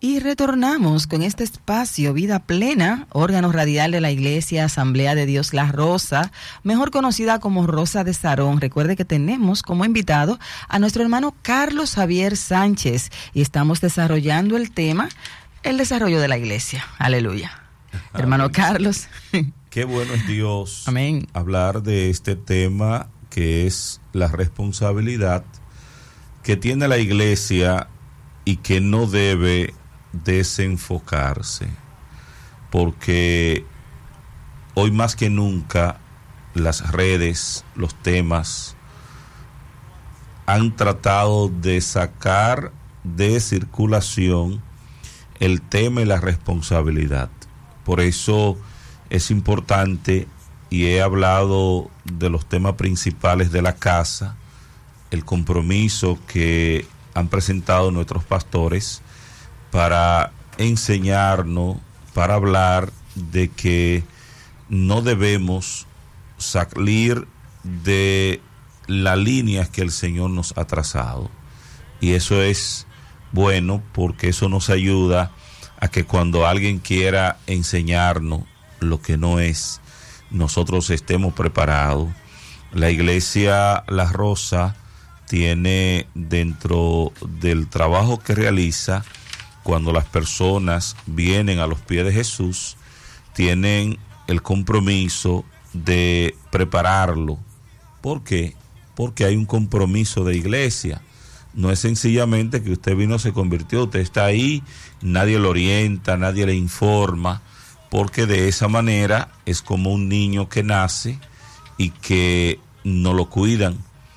Y retornamos con este espacio Vida Plena, órgano radial de la Iglesia Asamblea de Dios La Rosa, mejor conocida como Rosa de Sarón. Recuerde que tenemos como invitado a nuestro hermano Carlos Javier Sánchez y estamos desarrollando el tema, el desarrollo de la Iglesia. Aleluya. Amén. Hermano Carlos. Qué bueno es Dios. Amén. Hablar de este tema que es la responsabilidad que tiene la Iglesia y que no debe desenfocarse, porque hoy más que nunca las redes, los temas han tratado de sacar de circulación el tema y la responsabilidad. Por eso es importante, y he hablado de los temas principales de la casa, el compromiso que han presentado nuestros pastores para enseñarnos, para hablar de que no debemos salir de las líneas que el Señor nos ha trazado. Y eso es bueno porque eso nos ayuda a que cuando alguien quiera enseñarnos lo que no es, nosotros estemos preparados. La Iglesia La Rosa tiene dentro del trabajo que realiza, cuando las personas vienen a los pies de Jesús, tienen el compromiso de prepararlo. ¿Por qué? Porque hay un compromiso de iglesia. No es sencillamente que usted vino, se convirtió, usted está ahí, nadie lo orienta, nadie le informa, porque de esa manera es como un niño que nace y que no lo cuidan.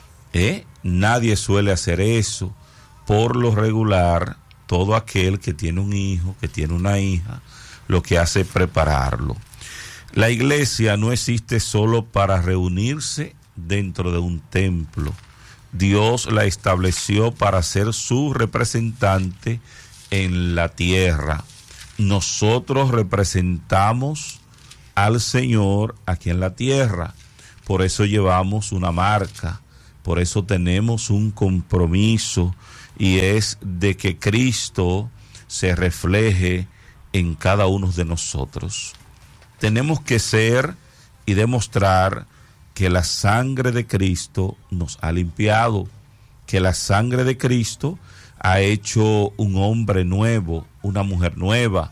Nadie suele hacer eso. Por lo regular, todo aquel que tiene un hijo, que tiene una hija, lo que hace es prepararlo. La iglesia no existe solo para reunirse dentro de un templo. Dios la estableció para ser su representante en la tierra. Nosotros representamos al Señor aquí en la tierra. Por eso llevamos una marca, por eso tenemos un compromiso, y es de que Cristo se refleje en cada uno de nosotros. Tenemos que ser y demostrar que la sangre de Cristo nos ha limpiado, que la sangre de Cristo ha hecho un hombre nuevo, una mujer nueva.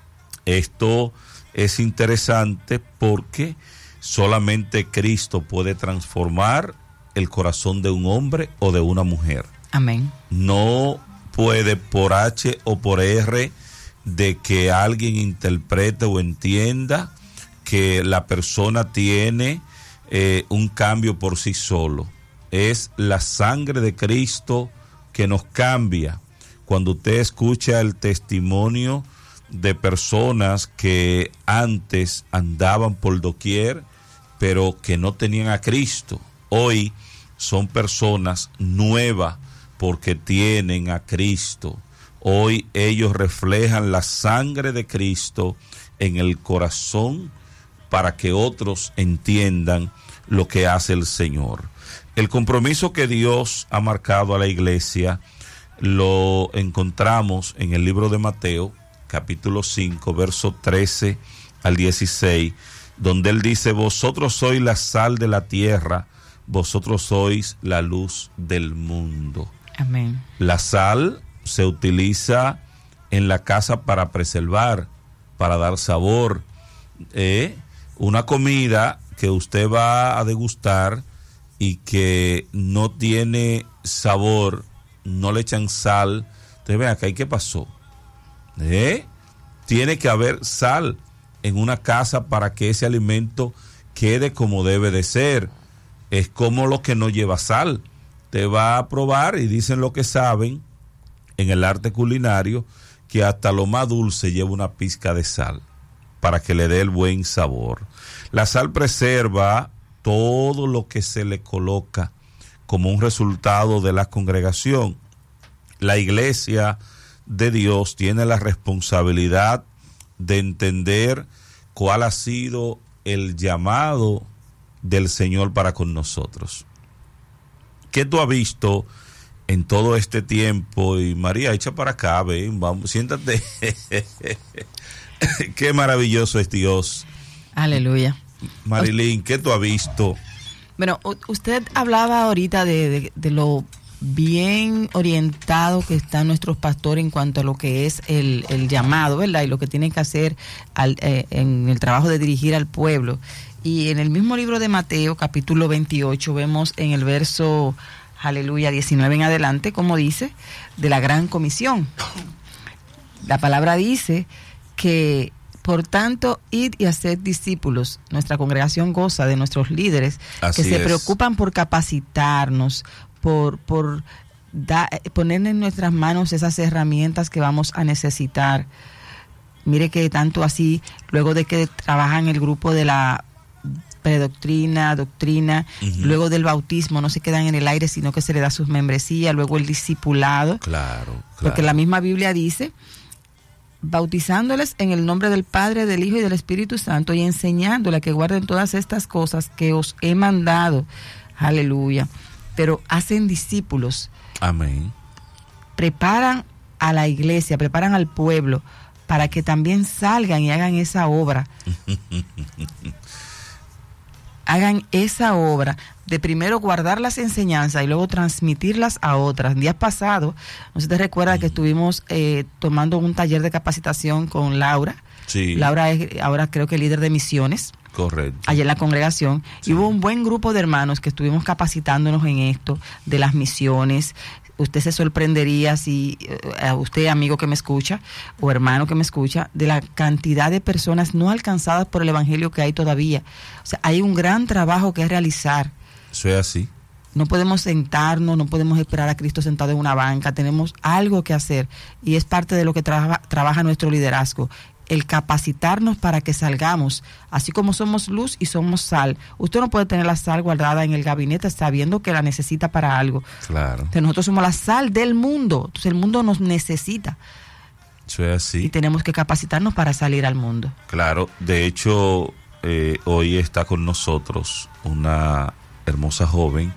Esto es interesante porque solamente Cristo puede transformar el corazón de un hombre o de una mujer. Amén. No puede por H o por R de que alguien interprete o entienda que la persona tiene un cambio por sí solo. Es la sangre de Cristo que nos cambia. Cuando usted escucha el testimonio de personas que antes andaban por doquier, pero que no tenían a Cristo, hoy son personas nuevas porque tienen a Cristo. Hoy ellos reflejan la sangre de Cristo en el corazón para que otros entiendan lo que hace el Señor. El compromiso que Dios ha marcado a la iglesia lo encontramos en el libro de Mateo, capítulo 5, verso 13 al 16, donde Él dice: vosotros sois la sal de la tierra, vosotros sois la luz del mundo. Amén. La sal se utiliza en la casa para preservar, para dar sabor. Una comida que usted va a degustar y que no tiene sabor, no le echan sal. Entonces ven acá, ¿y qué pasó? Tiene que haber sal en una casa para que ese alimento quede como debe de ser. Es como lo que no lleva sal. Te va a probar, y dicen lo que saben en el arte culinario, que hasta lo más dulce lleva una pizca de sal para que le dé el buen sabor. La sal preserva todo lo que se le coloca como un resultado de la congregación. La iglesia de Dios tiene la responsabilidad de entender cuál ha sido el llamado del Señor para con nosotros. ¿Qué tú has visto en todo este tiempo. Y María, echa para acá, ven, vamos, siéntate. Qué maravilloso es Dios. Aleluya. Marilyn, ¿qué tú has visto? Bueno, usted hablaba ahorita de lo bien orientado que están nuestros pastores en cuanto a lo que es el llamado, ¿verdad? Y lo que tienen que hacer en el trabajo de dirigir al pueblo. Y en el mismo libro de Mateo, capítulo 28, vemos en el verso, aleluya, 19 en adelante, como dice, de la gran comisión. La palabra dice que, por tanto, id y haced discípulos. Nuestra congregación goza de nuestros líderes que se preocupan por capacitarnos, por poner en nuestras manos esas herramientas que vamos a necesitar. Mire que tanto así, luego de que trabajan el grupo de la predoctrina, doctrina, luego del bautismo, no se quedan en el aire, sino que se le da sus membresías, luego el discipulado. Claro. Porque la misma Biblia dice, bautizándoles en el nombre del Padre, del Hijo y del Espíritu Santo, y enseñándoles a que guarden todas estas cosas que os he mandado. Aleluya. Pero hacen discípulos. Amén. Preparan a la iglesia, preparan al pueblo para que también salgan y hagan esa obra. Hagan esa obra de primero guardar las enseñanzas y luego transmitirlas a otras. Días pasados, no sé si te recuerdas que estuvimos tomando un taller de capacitación con Laura. Sí. Laura es ahora creo que líder de misiones. Correcto. Allá en la congregación. Sí. Y hubo un buen grupo de hermanos que estuvimos capacitándonos en esto, de las misiones. Usted se sorprendería si, usted amigo que me escucha, o hermano que me escucha, de la cantidad de personas no alcanzadas por el evangelio que hay todavía. O sea, hay un gran trabajo que realizar. Eso es así. No podemos sentarnos, no podemos esperar a Cristo sentado en una banca, tenemos algo que hacer. Y es parte de lo que trabaja nuestro liderazgo. El capacitarnos para que salgamos, así como somos luz y somos sal. Usted no puede tener la sal guardada en el gabinete sabiendo que la necesita para algo. Claro. Entonces nosotros somos la sal del mundo, entonces el mundo nos necesita. Eso es así. Y tenemos que capacitarnos para salir al mundo. Claro, de hecho, hoy está con nosotros una hermosa joven,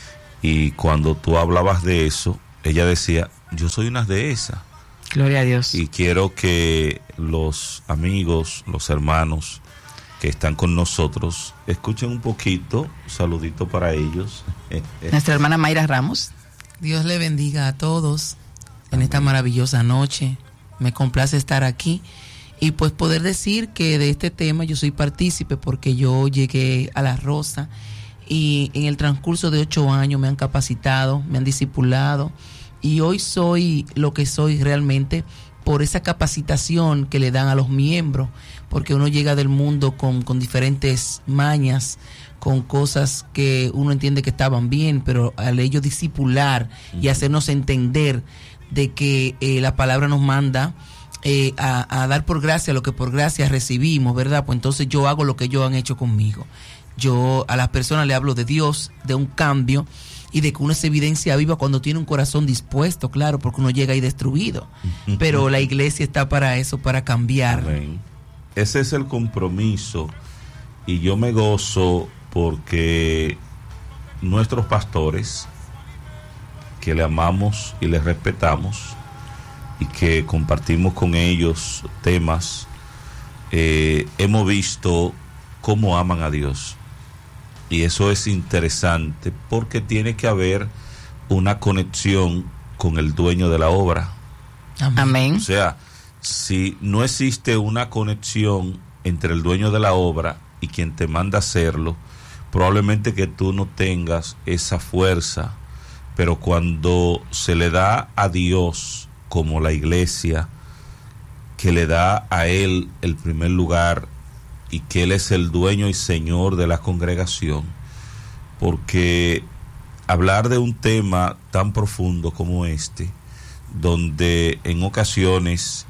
y cuando tú hablabas de eso, ella decía, yo soy una de esas. Gloria a Dios. Y quiero que los amigos, los hermanos que están con nosotros, escuchen un poquito, un saludito para ellos. Nuestra hermana Mayra Ramos. Dios le bendiga a todos en esta maravillosa noche. Me complace estar aquí y pues poder decir que de este tema yo soy partícipe, porque yo llegué a La Rosa y en el transcurso de 8 años me han capacitado, me han discipulado, y hoy soy lo que soy realmente por esa capacitación que le dan a los miembros, porque uno llega del mundo con diferentes mañas, con cosas que uno entiende que estaban bien, pero al ellos discipular y hacernos entender de que la palabra nos manda a dar por gracia lo que por gracia recibimos, ¿verdad? Pues entonces yo hago lo que ellos han hecho conmigo. Yo a las personas le hablo de Dios, de un cambio, y de que uno es evidencia viva cuando tiene un corazón dispuesto, claro, porque uno llega ahí destruido. Pero la iglesia está para eso, para cambiar. Amén. Ese es el compromiso, y yo me gozo porque nuestros pastores, que le amamos y le respetamos, y que compartimos con ellos temas, hemos visto cómo aman a Dios. Y eso es interesante, porque tiene que haber una conexión con el dueño de la obra. Amén. O sea, si no existe una conexión entre el dueño de la obra y quien te manda a hacerlo, probablemente que tú no tengas esa fuerza. Pero cuando se le da a Dios, como la iglesia, que le da a Él el primer lugar, y que Él es el dueño y señor de la congregación, porque hablar de un tema tan profundo como este, donde en ocasiones,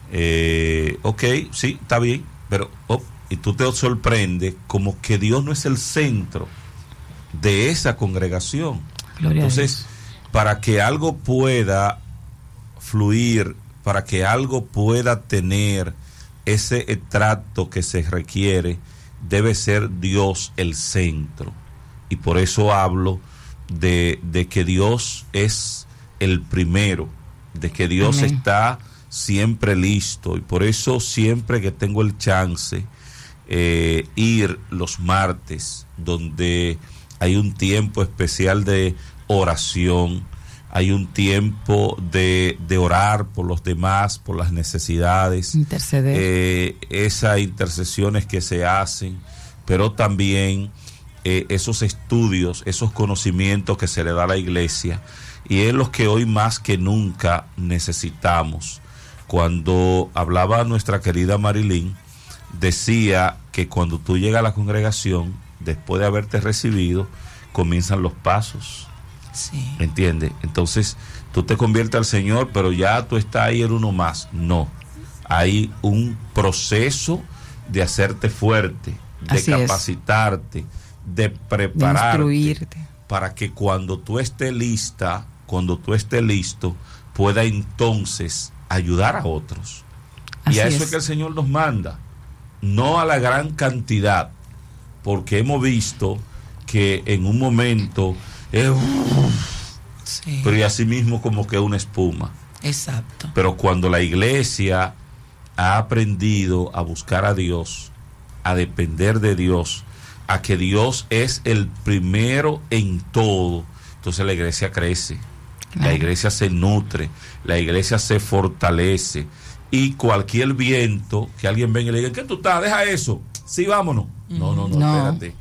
ok, sí, está bien, pero y tú te sorprendes como que Dios no es el centro de esa congregación. Gloria Entonces, para que algo pueda fluir, para que algo pueda tener ese trato que se requiere, debe ser Dios el centro. Y por eso hablo de que Dios es el primero, de que Dios Amén. está siempre listo, y por eso siempre que tengo el chance, ir los martes, donde hay un tiempo especial de oración, hay un tiempo de orar por los demás, por las necesidades, interceder, esas intercesiones que se hacen, pero también esos estudios, esos conocimientos que se le da a la iglesia, y es lo que hoy más que nunca necesitamos. Cuando hablaba nuestra querida Marilyn, decía que cuando tú llegas a la congregación, después de haberte recibido, comienzan los pasos. Sí. ¿Entiendes? Entonces, tú te conviertes al Señor, pero ya tú estás ahí en uno más. No. Hay un proceso de hacerte fuerte, de Así capacitarte, de prepararte, de instruirte, para que cuando tú estés lista, cuando tú estés listo, pueda entonces ayudar a otros. Así y a eso es es que el Señor nos manda, no a la gran cantidad, porque hemos visto que en un momento Sí. pero y así mismo como que una espuma. Exacto. Pero cuando la iglesia ha aprendido a buscar a Dios, a depender de Dios, a que Dios es el primero en todo, entonces la iglesia crece, la iglesia se nutre, la iglesia se fortalece, y cualquier viento que alguien venga y le diga, ¿qué tú estás? Deja eso, sí, vámonos. No, espérate.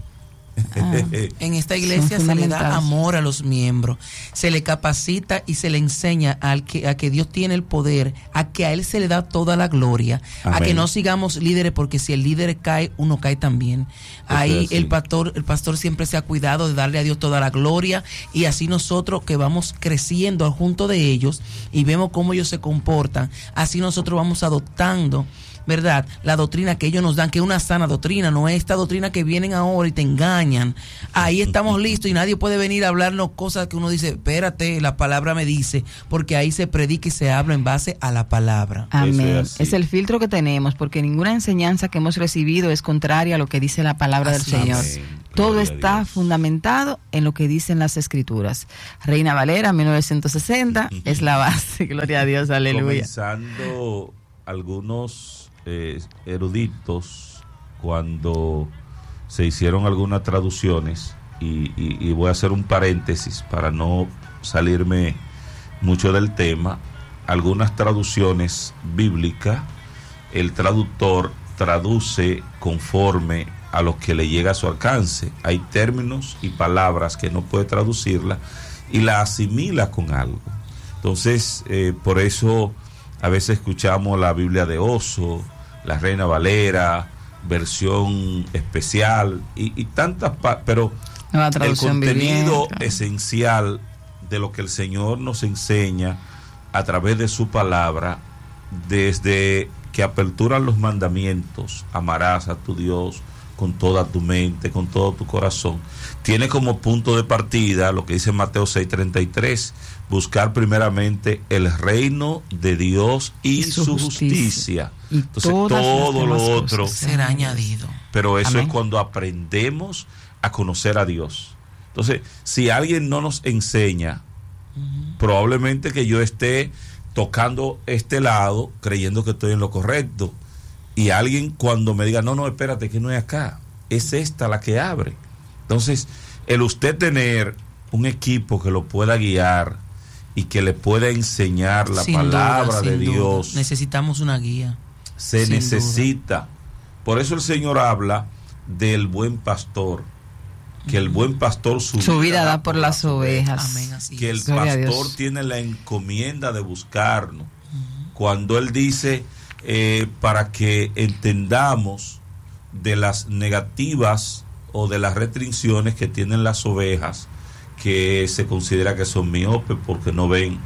En esta iglesia se le da amor a los miembros, se le capacita y se le enseña a que Dios tiene el poder, a que a Él se le da toda la gloria. Amén. A que no sigamos líderes, porque si el líder cae, uno cae también. Ahí el pastor siempre se ha cuidado de darle a Dios toda la gloria, y así nosotros que vamos creciendo junto de ellos y vemos cómo ellos se comportan, así nosotros vamos adoptando, ¿verdad?, la doctrina que ellos nos dan, que es una sana doctrina, no es esta doctrina que vienen ahora y te engañan. Ahí estamos listos y nadie puede venir a hablarnos cosas que uno dice, espérate, la palabra me dice, porque ahí se predica y se habla en base a la palabra. Amén. Es el filtro que tenemos, porque ninguna enseñanza que hemos recibido es contraria a lo que dice la palabra del Señor. Todo está fundamentado en lo que dicen las Escrituras. Reina Valera, 1960, es la base. Gloria a Dios, aleluya. Comenzando algunos eruditos, cuando se hicieron algunas traducciones, y voy a hacer un paréntesis para no salirme mucho del tema, algunas traducciones bíblicas, el traductor traduce conforme a lo que le llega a su alcance. Hay términos y palabras que no puede traducirla y la asimila con algo. Entonces, por eso a veces escuchamos la Biblia de Oso, la Reina Valera, versión especial y tantas, pero el contenido esencial de lo que el Señor nos enseña a través de su palabra, desde que aperturan los mandamientos, amarás a tu Dios con toda tu mente, con todo tu corazón, tiene como punto de partida lo que dice Mateo 6:33, buscar primeramente el reino de Dios y su justicia. Entonces todo lo otro será añadido. Pero eso es cuando aprendemos a conocer a Dios. Entonces, si alguien no nos enseña, probablemente que yo esté tocando este lado creyendo que estoy en lo correcto, y alguien cuando me diga, no, espérate, que no es acá, es esta la que abre. Entonces, el usted tener un equipo que lo pueda guiar y que le pueda enseñar la palabra de Dios, necesitamos una guía. Se necesita. Por eso el Señor habla del buen pastor, que el buen pastor su vida da por las ovejas. Amén, así que el Gloria pastor tiene la encomienda de buscarnos. Cuando él dice, para que entendamos de las negativas o de las restricciones que tienen las ovejas, que se considera que son miopes porque no ven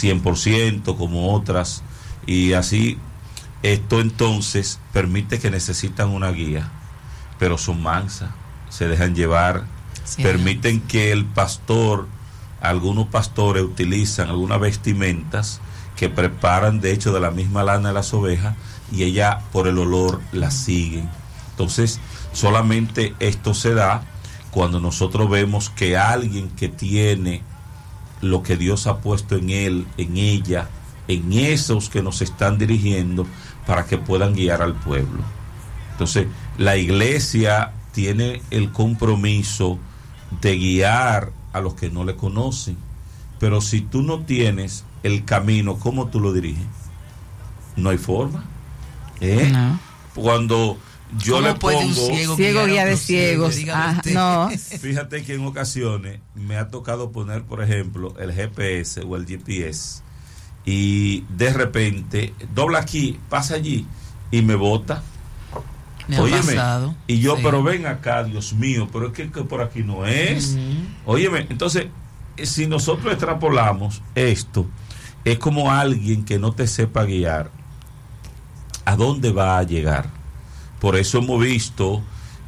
100% como otras, y así esto entonces permite que necesitan una guía, pero son mansas, se dejan llevar, permiten que el pastor, algunos pastores utilizan algunas vestimentas que preparan de hecho de la misma lana de las ovejas, y ella por el olor la siguen. Entonces solamente esto se da cuando nosotros vemos que alguien que tiene lo que Dios ha puesto en él, en ella, en esos que nos están dirigiendo para que puedan guiar al pueblo. Entonces, la iglesia tiene el compromiso de guiar a los que no le conocen, pero si tú no tienes el camino, ¿cómo tú lo diriges? No hay forma. No. Cuando yo le pongo ciego guía de ciegos, no. Fíjate que en ocasiones me ha tocado poner, por ejemplo, el GPS o el GPS y de repente dobla aquí, pasa allí y me bota. Óyeme, y yo, sí. Pero ven acá, Dios mío, pero es que por aquí no es. Óyeme, entonces, si nosotros extrapolamos esto, es como alguien que no te sepa guiar, ¿a dónde va a llegar? Por eso hemos visto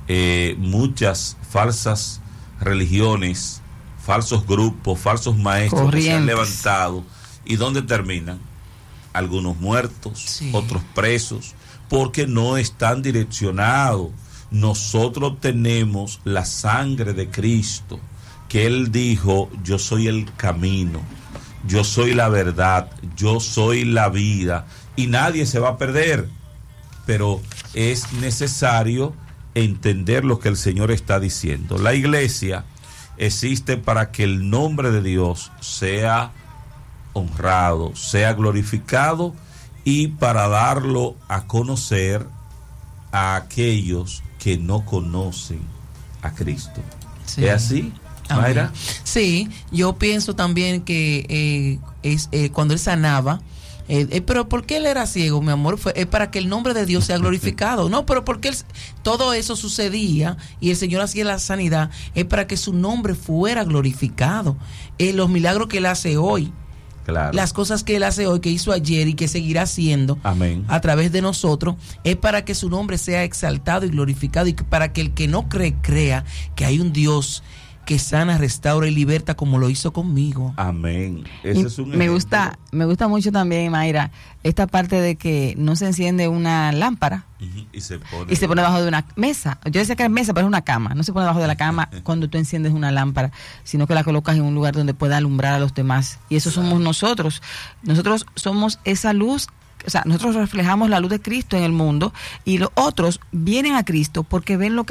muchas falsas religiones, falsos grupos, falsos maestros corrientes que se han levantado. ¿Y dónde terminan? Algunos muertos, sí. Otros presos, porque no están direccionados. Nosotros tenemos la sangre de Cristo, que Él dijo, yo soy el camino, yo soy la verdad, yo soy la vida, y nadie se va a perder. Pero es necesario entender lo que el Señor está diciendo. La iglesia existe para que el nombre de Dios sea honrado, sea glorificado, y para darlo a conocer a aquellos que no conocen a Cristo. Sí. ¿Es así, Mayra? Sí, yo pienso también que cuando Él sanaba, pero ¿por qué Él era ciego, mi amor? Es para que el nombre de Dios sea glorificado. No, pero porque todo eso sucedía y el Señor hacía la sanidad, es para que su nombre fuera glorificado. Los milagros que Él hace hoy, claro, las cosas que Él hace hoy, que hizo ayer y que seguirá haciendo, amén, a través de nosotros, es para que su nombre sea exaltado y glorificado, y para que el que no cree, crea que hay un Dios que sana, restaura y liberta, como lo hizo conmigo. Amén. Ese es un me gusta mucho también, Mayra, esta parte de que no se enciende una lámpara y se pone debajo de una mesa. Yo decía que es mesa, pero es una cama. No se pone debajo de la cama cuando tú enciendes una lámpara, sino que la colocas en un lugar donde pueda alumbrar a los demás. Y eso somos nosotros. Nosotros somos esa luz. O sea, nosotros reflejamos la luz de Cristo en el mundo, y los otros vienen a Cristo porque ven lo que